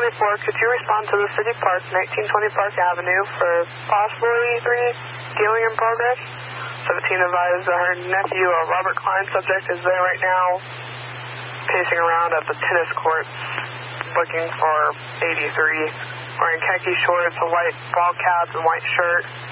could you respond to the City Park, 1920 Park Avenue, for possible 83 dealing in progress? 17 advised that her nephew, Robert Klein, subject, is there right now, pacing around at the tennis courts, looking for 83, wearing khaki shorts, a white ball cap, and white shirt.